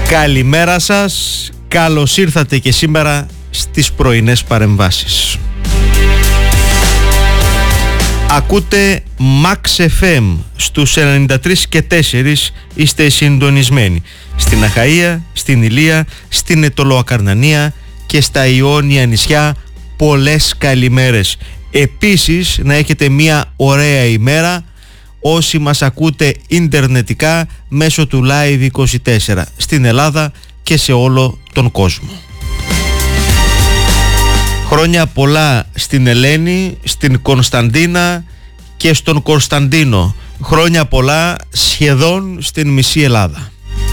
Καλημέρα σας, καλώς ήρθατε και σήμερα στις πρωινές παρεμβάσεις. Ακούτε Max FM στους 93 και 4, είστε συντονισμένοι στην Αχαΐα, στην Ηλία, στην Αιτωλοακαρνανία και στα Ιόνια νησιά. Πολλές καλημέρες. Επίσης να έχετε μια ωραία ημέρα όσοι μας ακούτε ιντερνετικά μέσω του Live24 στην Ελλάδα και σε όλο τον κόσμο. Χρόνια πολλά στην Ελένη, στην Κωνσταντίνα και στον Κωνσταντίνο. Χρόνια πολλά σχεδόν στην μισή Ελλάδα.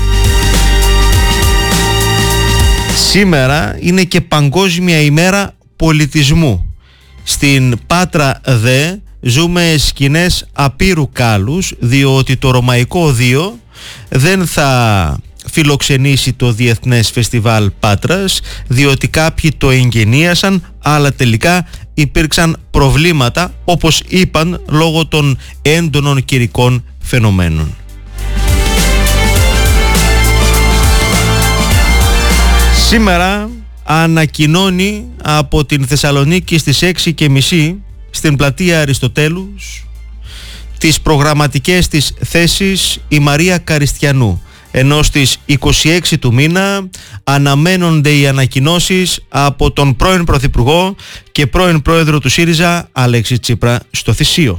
Σήμερα είναι και Παγκόσμια ημέρα πολιτισμού. Στην Πάτρα δε ζούμε σκηνές απείρου κάλους, διότι το Ρωμαϊκό Οδείο δεν θα φιλοξενήσει το Διεθνές Φεστιβάλ Πάτρας, διότι κάποιοι το εγγενίασαν, αλλά τελικά υπήρξαν προβλήματα, όπως είπαν, λόγω των έντονων καιρικών φαινομένων. Σήμερα ανακοινώνει από την Θεσσαλονίκη στις 6:30 στην πλατεία Αριστοτέλους τις προγραμματικές της θέσεις η Μαρία Καριστιανού, ενώ στις 26 του μήνα αναμένονται οι ανακοινώσεις από τον πρώην Πρωθυπουργό και πρώην Πρόεδρο του ΣΥΡΙΖΑ Αλέξη Τσίπρα στο Θησίο.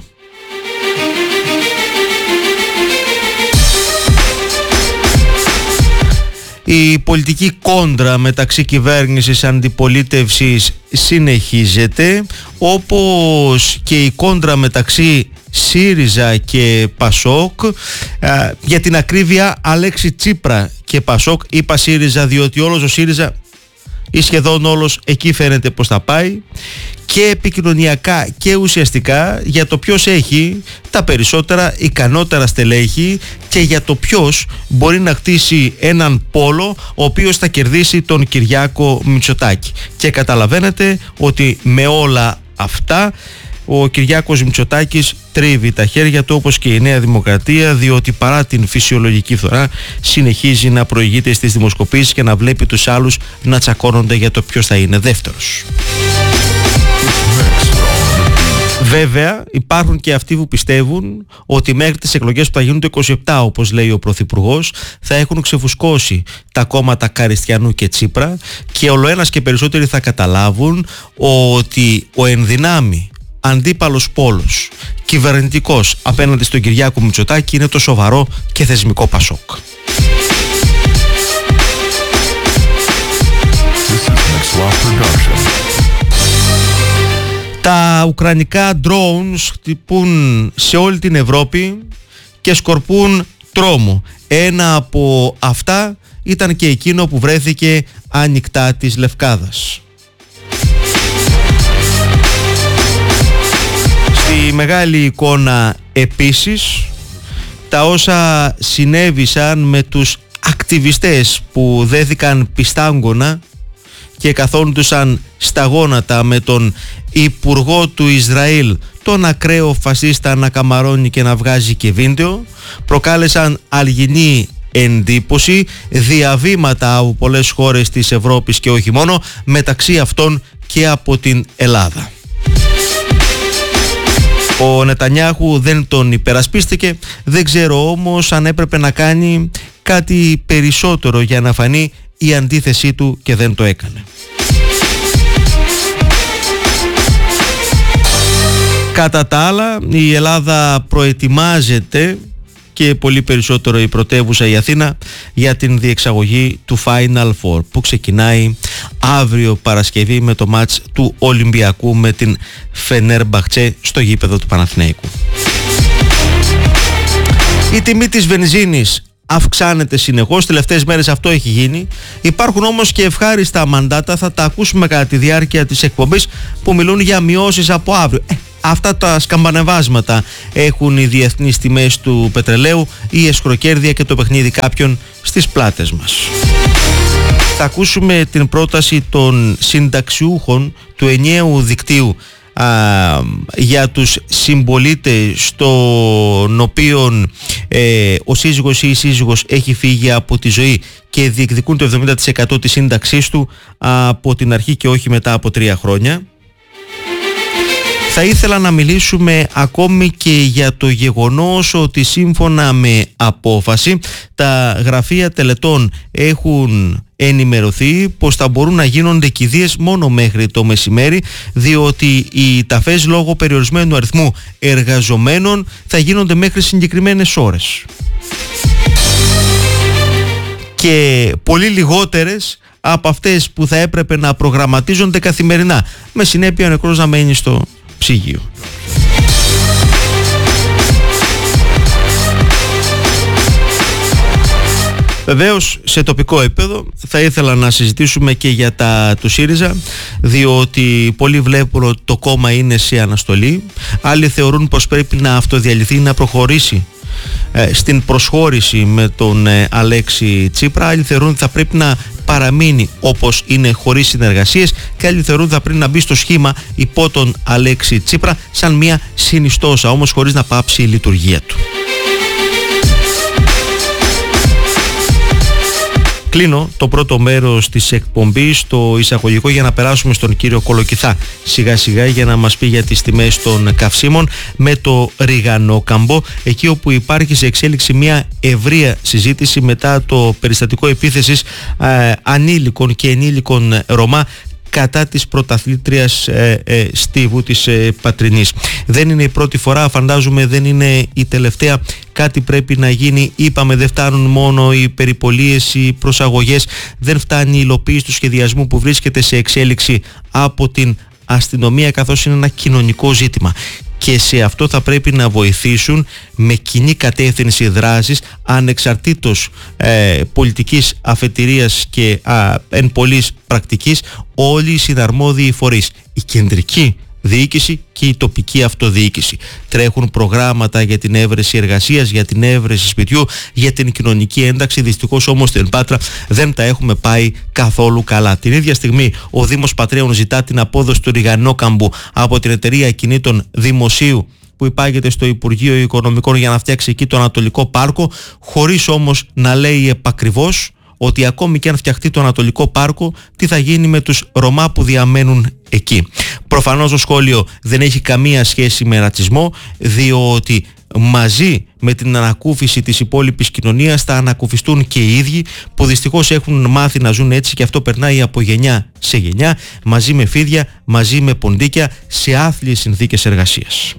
Η πολιτική κόντρα μεταξύ κυβέρνησης αντιπολίτευσης συνεχίζεται, όπως και η κόντρα μεταξύ ΣΥΡΙΖΑ και ΠΑΣΟΚ, για την ακρίβεια Αλέξη Τσίπρα και ΠΑΣΟΚ. Είπα ΣΥΡΙΖΑ διότι όλος ο ΣΥΡΙΖΑ ή σχεδόν όλος εκεί φαίνεται πως θα πάει, και επικοινωνιακά και ουσιαστικά για το ποιος έχει τα περισσότερα ικανότερα στελέχη και για το ποιος μπορεί να χτίσει έναν πόλο ο οποίος θα κερδίσει τον Κυριάκο Μητσοτάκη. Και καταλαβαίνετε ότι με όλα αυτά ο Κυριάκος Μητσοτάκης τρίβει τα χέρια του, όπως και η Νέα Δημοκρατία, διότι παρά την φυσιολογική φθορά συνεχίζει να προηγείται στις δημοσκοπήσεις και να βλέπει τους άλλους να τσακώνονται για το ποιος θα είναι δεύτερος. Βέβαια υπάρχουν και αυτοί που πιστεύουν ότι μέχρι τις εκλογές που θα γίνουν το 27, όπως λέει ο Πρωθυπουργός, θα έχουν ξεφουσκώσει τα κόμματα Καριστιανού και Τσίπρα και ολοένας και περισσότεροι θα καταλάβουν ότι ο ενδυνάμει αντίπαλος πόλος κυβερνητικός απέναντι στον Κυριάκο Μητσοτάκη είναι το σοβαρό και θεσμικό ΠΑΣΟΚ. Τα ουκρανικά drones χτυπούν σε όλη την Ευρώπη και σκορπούν τρόμο. Ένα από αυτά ήταν και εκείνο που βρέθηκε ανοιχτά της Λευκάδας. Στη μεγάλη εικόνα επίσης τα όσα συνέβησαν με τους ακτιβιστές που δέθηκαν πιστάγκωνα και καθόντουσαν στα γόνατα με τον υπουργό του Ισραήλ, τον ακραίο φασίστα, να καμαρώνει και να βγάζει και βίντεο, προκάλεσαν αλγινή εντύπωση, διαβήματα από πολλές χώρες της Ευρώπης και όχι μόνο, μεταξύ αυτών και από την Ελλάδα. Ο Νετανιάχου δεν τον υπερασπίστηκε, δεν ξέρω όμως αν έπρεπε να κάνει κάτι περισσότερο για να φανεί η αντίθεσή του και δεν το έκανε. Κατά τα άλλα, η Ελλάδα προετοιμάζεται, και πολύ περισσότερο η πρωτεύουσα η Αθήνα, για την διεξαγωγή του Final Four που ξεκινάει αύριο Παρασκευή με το μάτς του Ολυμπιακού με την Φενέρμπαχτσε στο γήπεδο του Παναθηναϊκού. Η τιμή της βενζίνης αυξάνεται συνεχώς, τελευταίες μέρες αυτό έχει γίνει. Υπάρχουν όμως και ευχάριστα μαντάτα, θα τα ακούσουμε κατά τη διάρκεια της εκπομπής, που μιλούν για μειώσεις από αύριο. Αυτά τα σκαμπανεβάσματα έχουν οι διεθνείς τιμές του πετρελαίου, η εσχροκέρδεια και το παιχνίδι κάποιων στις πλάτες μας. Θα ακούσουμε την πρόταση των συνταξιούχων του ενιαίου δικτύου για τους συμπολίτες στον οποίον ο σύζυγος ή η σύζυγος έχει φύγει από τη ζωή και διεκδικούν το 70% της σύνταξής του από την αρχή και όχι μετά από 3 χρόνια. Θα ήθελα να μιλήσουμε ακόμη και για το γεγονός ότι σύμφωνα με απόφαση τα γραφεία τελετών έχουν ενημερωθεί πως θα μπορούν να γίνονται κηδείες μόνο μέχρι το μεσημέρι, διότι οι ταφές λόγω περιορισμένου αριθμού εργαζομένων θα γίνονται μέχρι συγκεκριμένες ώρες και πολύ λιγότερες από αυτές που θα έπρεπε να προγραμματίζονται καθημερινά, με συνέπεια ο νεκρός να μένει στο ψυγείο. Βεβαίως σε τοπικό επίπεδο θα ήθελα να συζητήσουμε και για του ΣΥΡΙΖΑ, διότι πολλοί βλέπουν ότι το κόμμα είναι σε αναστολή, άλλοι θεωρούν πως πρέπει να αυτοδιαλυθεί, να προχωρήσει στην προσχώρηση με τον Αλέξη Τσίπρα, άλλοι θεωρούν ότι θα πρέπει να παραμείνει όπως είναι χωρίς συνεργασίες και άλλοι θεωρούν ότι θα πρέπει να μπει στο σχήμα υπό τον Αλέξη Τσίπρα σαν μια συνιστόσα, όμως χωρίς να πάψει η λειτουργία του. Κλείνω το πρώτο μέρος της εκπομπής, το εισαγωγικό, για να περάσουμε στον κύριο Κολοκυθά σιγά σιγά για να μας πει για τις τιμές των καυσίμων με το Ριγανόκαμπο, εκεί όπου υπάρχει σε εξέλιξη μια ευρεία συζήτηση μετά το περιστατικό επίθεσης ανήλικων και ενήλικων Ρωμά κατά της πρωταθλήτριας Στίβου της Πατρινής. Δεν είναι η πρώτη φορά, φαντάζομαι δεν είναι η τελευταία. Κάτι πρέπει να γίνει. Είπαμε, δεν φτάνουν μόνο οι περιπολίες, οι προσαγωγές, δεν φτάνει η υλοποίηση του σχεδιασμού που βρίσκεται σε εξέλιξη από την αστυνομία, καθώς είναι ένα κοινωνικό ζήτημα. Και σε αυτό θα πρέπει να βοηθήσουν με κοινή κατεύθυνση δράσης, ανεξαρτήτως πολιτικής αφετηρίας και εν πολλής πρακτικής, όλοι οι συναρμόδιοι φορείς. Η κεντρική διοίκηση και η τοπική αυτοδιοίκηση. Τρέχουν προγράμματα για την έβρεση εργασίας, για την έβρεση σπιτιού, για την κοινωνική ένταξη. Δυστυχώς όμως στην Πάτρα δεν τα έχουμε πάει καθόλου καλά. Την ίδια στιγμή ο Δήμος Πατρέων ζητά την απόδοση του Ριγανόκαμπου από την εταιρεία ακινήτων Δημοσίου που υπάγεται στο Υπουργείο Οικονομικών για να φτιάξει εκεί το Ανατολικό Πάρκο, χωρίς όμως να λέει επακριβώς ότι ακόμη και αν φτιαχτεί το Ανατολικό Πάρκο, τι θα γίνει με τους Ρωμά που διαμένουν εκεί. Προφανώς το σχόλιο δεν έχει καμία σχέση με ρατσισμό, διότι μαζί με την ανακούφιση της υπόλοιπης κοινωνίας θα ανακουφιστούν και οι ίδιοι που δυστυχώς έχουν μάθει να ζουν έτσι, και αυτό περνάει από γενιά σε γενιά, μαζί με φίδια, μαζί με ποντίκια, σε άθλιες συνθήκες εργασίας.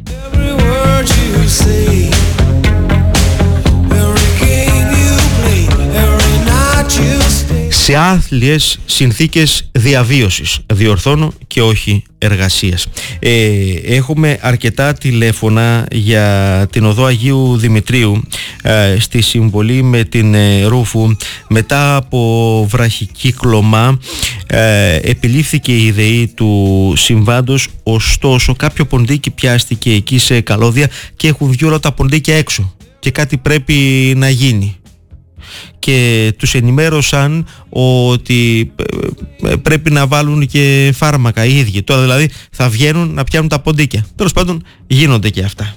Σε άθλιες συνθήκες διαβίωσης, διορθώνω, και όχι εργασίας. Έχουμε αρκετά τηλέφωνα για την οδό Αγίου Δημητρίου στη συμβολή με την Ρούφου. Μετά από βραχικύκλωμα επιλήφθηκε η ΔΕΗ του συμβάντος, ωστόσο κάποιο ποντίκι πιάστηκε εκεί σε καλώδια και έχουν βγει όλα τα ποντίκια έξω και κάτι πρέπει να γίνει. Και τους ενημέρωσαν ότι πρέπει να βάλουν και φάρμακα οι ίδιοι. Τώρα δηλαδή θα βγαίνουν να πιάνουν τα ποντίκια. Τέλος πάντων γίνονται και αυτά.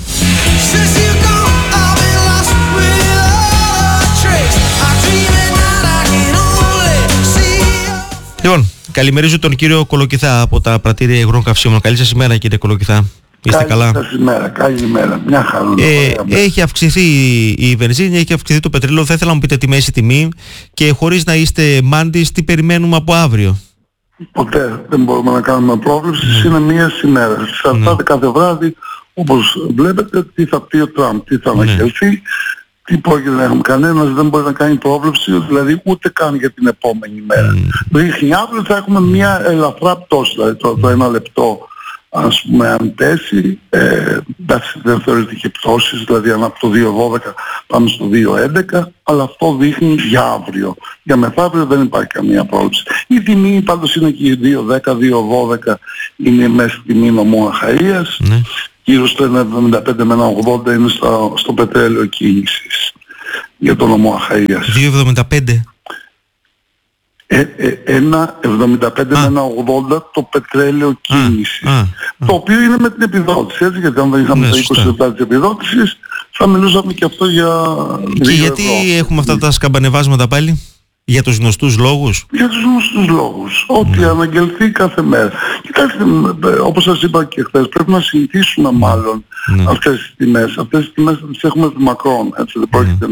Λοιπόν, καλημερίζω τον κύριο Κολοκυθά από τα πρατήρια υγρών καυσίμων. Καλή σας ημέρα, κύριε Κολοκυθά. Είστε καλά? Καλημέρα, μια χαρά. Έχει αυξηθεί η βενζίνη, έχει αυξηθεί το πετρέλαιο. Θα ήθελα να μου πείτε τη μέση τιμή και χωρίς να είστε μάντης, τι περιμένουμε από αύριο? Ποτέ δεν μπορούμε να κάνουμε πρόβλεψη, είναι μία ημέρα. Εξαρτάται κάθε βράδυ, όπως βλέπετε, τι θα πει ο Τραμπ, τι θα αναγγελθεί, τι πρόκειται να έχουμε. Κανένας δεν μπορεί να κάνει πρόβλεψη, δηλαδή ούτε καν για την επόμενη μέρα. Ρίχνει αύριο, θα έχουμε μία ελαφρά πτώση, δηλαδή το ένα λεπτό. Ας πούμε, αν πέσει, εντάξει, δεν θεωρείται και πτώσεις, δηλαδή αν από το 2.12 πάμε στο 2.11, αλλά αυτό δείχνει για αύριο. Για μεθαύριο δεν υπάρχει καμία πρόβλεψη. Η τιμή πάντως είναι και 2.10, 2.12 είναι μέσα στη τιμή νομού Αχαΐας, γύρω στο 1.75 με 1.80 είναι στο πετρέλαιο κίνησης για το νομό Αχαΐας. 2.75. ένα 75 με ένα 80 το πετρέλαιο κίνηση. Το οποίο είναι με την επιδότηση, έτσι, γιατί αν δεν είχαμε τα 20 λεπτά της επιδότησης θα μιλούσαμε και αυτό για 2 Και γιατί έχουμε αυτά τα σκαμπανεβάσματα πάλι? Για τους γνωστούς λόγους. Για τους γνωστούς λόγους. Ό,τι αναγγελθεί κάθε μέρα. Κοιτάξτε, όπως σας είπα και χθες, πρέπει να συνηθίσουμε μάλλον αυτές τις τιμές. Αυτές τις τιμές θα τις έχουμε μακρόν. Έτσι, δεν πρόκειται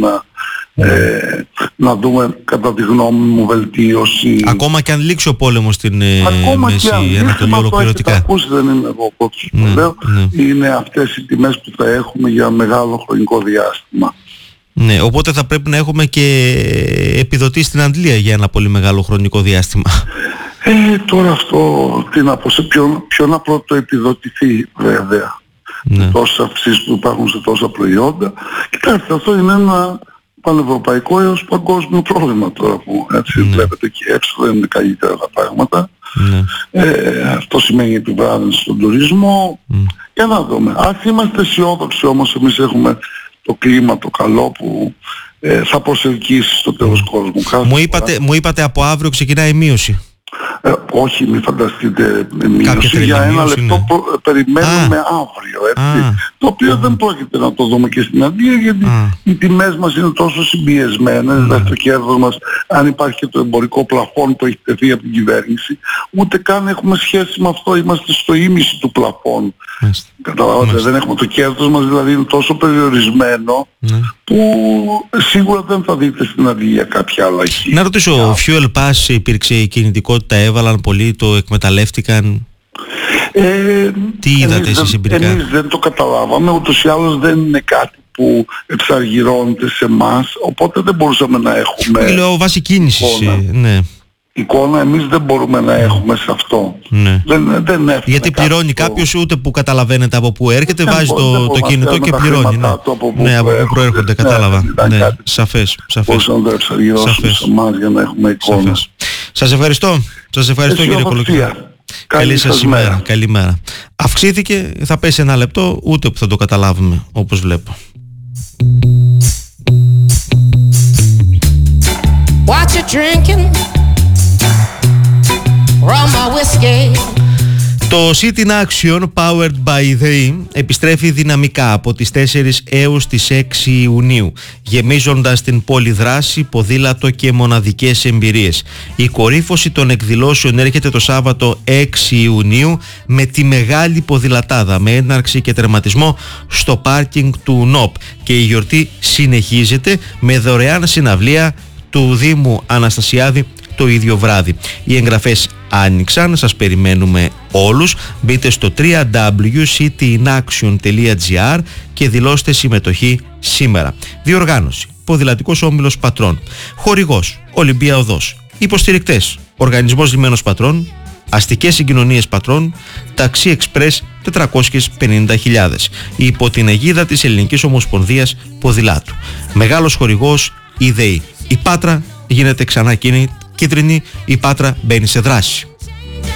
να δούμε, κατά τη γνώμη μου, βελτίωση. Ακόμα και αν λήξει ο πόλεμος στην Μέση Ανατολή ολοκληρωτικά. Ακούσει, δεν είναι εγώ που τους λέω. Είναι αυτές οι τιμές που θα έχουμε για μεγάλο χρονικό διάστημα. Ναι, οπότε θα πρέπει να έχουμε και επιδοτήσει στην Αντλία για ένα πολύ μεγάλο χρονικό διάστημα. Τώρα αυτό, τι να πω, σε ποιο να πρωτοεπιδοτηθεί βέβαια. Τόσες αυξήσεις που υπάρχουν σε τόσα προϊόντα. Κοιτάξτε, αυτό είναι ένα πανευρωπαϊκό έως παγκόσμιο πρόβλημα τώρα που έτσι βλέπετε και έξω δεν είναι καλύτερα τα πράγματα. Αυτό σημαίνει επιβράδυνση στον τουρισμό. Για να δούμε. Ας είμαστε αισιόδοξοι όμως, εμείς έχουμε το κλίμα το καλό που θα προσελκύσει στο τέλος κόσμου. Μου είπατε από αύριο ξεκινάει η μείωση. Όχι, μην φανταστείτε μείωση για ένα λεπτό περιμένουμε αύριο, έτσι. Το οποίο δεν πρόκειται να το δούμε και στην Αντία, γιατί οι τιμές μας είναι τόσο συμπιεσμένες, δηλαδή το κέρδος μας, αν υπάρχει και το εμπορικό πλαφόν που έχει τεθεί από την κυβέρνηση, ούτε καν έχουμε σχέση με αυτό, είμαστε στο ίμιση του πλαφόν. Καταλάβατε, δεν έχουμε το κέρδος μας, δηλαδή είναι τόσο περιορισμένο που σίγουρα δεν θα δείτε στην Αντία κάποια αλλαγή. Να ρωτήσω, Fuel Pass υπήρξε η κινητικότητα, έβαλαν πολλοί, το εκμεταλλεύτηκαν? Τι είδατε εσείς εμπειρικά? Εμείς δεν το καταλάβαμε, ούτως ή άλλως δεν είναι κάτι που εξαργυρώνεται σε εμάς, οπότε δεν μπορούσαμε να έχουμε... Λέω βάση κίνησης, ναι. Εικόνα εμείς δεν μπορούμε να έχουμε σε αυτό. Δεν γιατί πληρώνει κάποιος, ούτε που καταλαβαίνετε από πού έρχεται, βάζει το κινητό και πληρώνει. Από πού προέρχονται, κατάλαβα. Σαφές. Πώς να το εξαργυρώσουμε σε εμάς για να έχουμε εικόνα. Σας ευχαριστώ κύριε Κολοκυθά. Καλή σας ημέρα. Καλημέρα. Αυξήθηκε, θα πέσει ένα λεπτό, ούτε που θα το καταλάβουμε, όπως βλέπω. What you drinking? Το Sit in Action Powered by They επιστρέφει δυναμικά από τις 4 έως τις 6 Ιουνίου, γεμίζοντας την πόλη δράση, ποδήλατο και μοναδικές εμπειρίες. Η κορύφωση των εκδηλώσεων έρχεται το Σάββατο 6 Ιουνίου με τη μεγάλη ποδηλατάδα με έναρξη και τερματισμό στο πάρκινγκ του ΝΟΠ, και η γιορτή συνεχίζεται με δωρεάν συναυλία του Δήμου Αναστασιάδη το ίδιο βράδυ. Οι εγγραφές άνοιξαν, σας περιμένουμε όλους. Μπείτε στο www.cityinaction.gr και δηλώστε συμμετοχή σήμερα. Διοργάνωση: Ποδηλατικός Όμιλος Πατρών. Χορηγός: Ολυμπία Οδός. Υποστηρικτές: Οργανισμός Λιμένος Πατρών, Αστικές Συγκοινωνίες Πατρών, Ταξί Εξπρές 450.000. Υπό την αιγίδα της Ελληνικής Ομοσπονδίας Ποδηλάτου. Μεγάλος χορηγός η ΔΕΗ. Η Πάτρα γίνεται ξανά κίτρινη, η Πάτρα μπαίνει σε δράση.